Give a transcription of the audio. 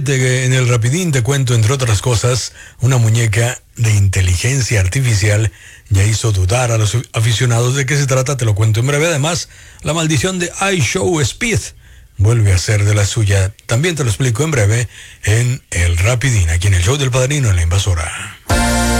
En el Rapidín te cuento, entre otras cosas, una muñeca de inteligencia artificial ya hizo dudar a los aficionados de qué se trata, te lo cuento en breve. Además, la maldición de iShow Speed vuelve a ser de la suya. También te lo explico en breve en el Rapidín, aquí en el show del Padrino en La Invasora.